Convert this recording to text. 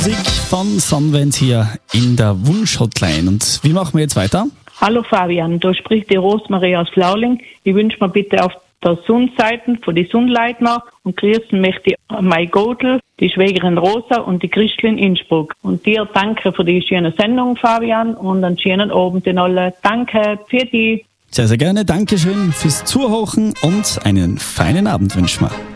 Musik von Sunvent hier in der Wunsch-Hotline. Und wie machen wir jetzt weiter? Hallo Fabian, da spricht die Rosmarie aus Flauling. Ich wünsche mir bitte auf der Sonnenseite von die Sonnleitner und grüßen möchte Mai Godel, die Schwägerin Rosa und die Christlin Innsbruck. Und dir danke für die schöne Sendung, Fabian, und einen schönen Abend in alle. Danke für die. Sehr, sehr gerne. Dankeschön fürs Zuhören und einen feinen Abend wünschen wir.